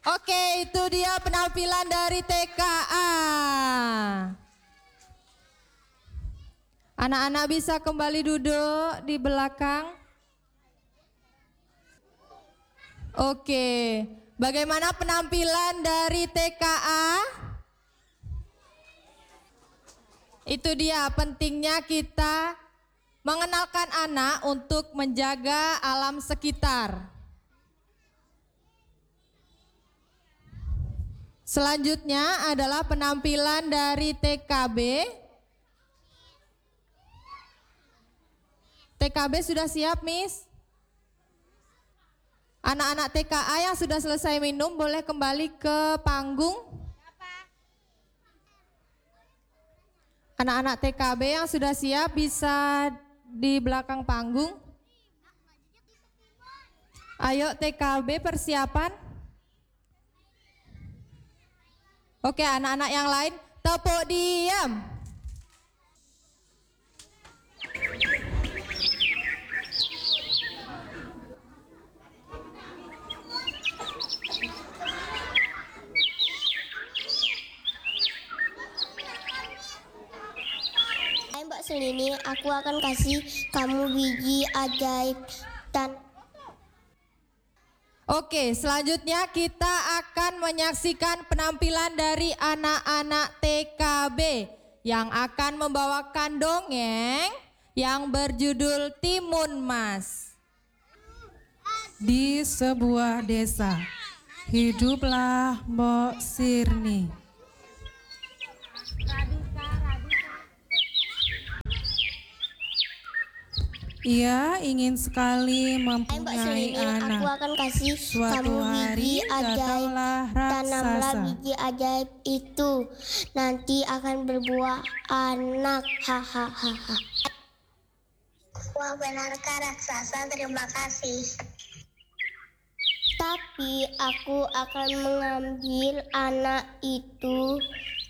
Oke, itu dia penampilan dari TKA. Anak-anak bisa kembali duduk di belakang. Oke, bagaimana penampilan dari TKA? Itu dia pentingnya kita mengenalkan anak untuk menjaga alam sekitar. Selanjutnya adalah penampilan dari TKB. TKB sudah siap, Miss? Anak-anak TKA yang sudah selesai minum boleh kembali ke panggung. Anak-anak TKB yang sudah siap bisa di belakang panggung. Ayo TKB persiapan. Oke, anak-anak yang lain tepuk diam. Hai Mbak Selini, aku akan kasih kamu biji ajaib dan Oke, selanjutnya kita akan menyaksikan penampilan dari anak-anak TKB yang akan membawakan dongeng yang berjudul Timun Mas. Di sebuah desa, hiduplah Mbok Sirni. Ia ingin sekali Mbak mempunyai Selini, aku anak. akan kasih Suatu kamu hari biji ajaib. datanglah Tanamlah raksasa. biji ajaib itu, nanti akan berbuah anak. Hahaha. Wah, benarkah raksasa? Terima kasih. Tapi aku akan mengambil anak itu